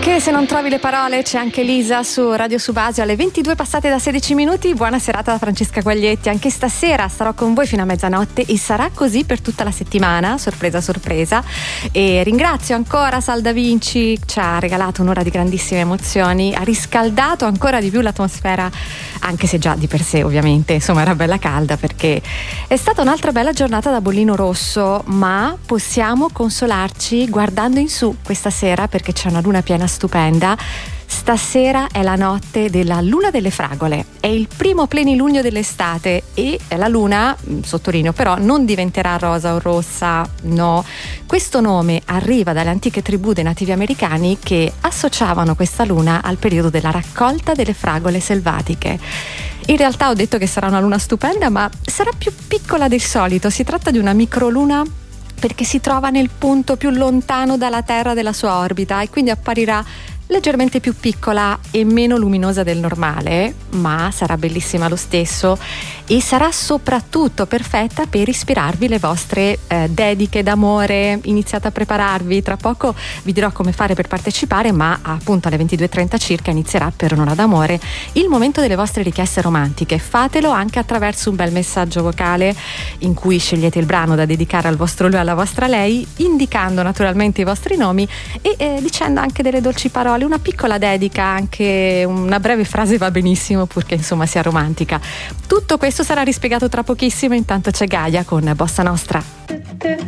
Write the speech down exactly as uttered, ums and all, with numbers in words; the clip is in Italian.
Che se non trovi le parole c'è anche Lisa su Radio Subasio alle ventidue passate da sedici minuti. Buona serata da Francesca Guaglietti. Anche stasera starò con voi fino a mezzanotte e sarà così per tutta la settimana, sorpresa sorpresa. E ringrazio ancora Sal Da Vinci, ci ha regalato un'ora di grandissime emozioni, ha riscaldato ancora di più l'atmosfera, anche se già di per sé ovviamente insomma era bella calda, perché è stata un'altra bella giornata da bollino rosso, ma possiamo consolarci guardando in su questa sera perché c'è una luna piena stupenda. Stasera è la notte della luna delle fragole, è il primo plenilunio dell'estate e la luna, sottolineo però, non diventerà rosa o rossa, no. Questo nome arriva dalle antiche tribù dei nativi americani che associavano questa luna al periodo della raccolta delle fragole selvatiche. In realtà ho detto che sarà una luna stupenda, ma sarà più piccola del solito. Si tratta di una microluna perché si trova nel punto più lontano dalla Terra della sua orbita e quindi apparirà leggermente più piccola e meno luminosa del normale, ma sarà bellissima lo stesso e sarà soprattutto perfetta per ispirarvi le vostre eh, dediche d'amore. Iniziate a prepararvi, tra poco vi dirò come fare per partecipare, ma appunto alle ventidue e trenta circa inizierà per un'ora d'amore il momento delle vostre richieste romantiche. Fatelo anche attraverso un bel messaggio vocale in cui scegliete il brano da dedicare al vostro lui o alla vostra lei, indicando naturalmente i vostri nomi e eh, dicendo anche delle dolci parole. Una piccola dedica, anche una breve frase va benissimo, purché insomma sia romantica. Tutto questo sarà rispiegato tra pochissimo, intanto c'è Gaia con Bossa Nostra.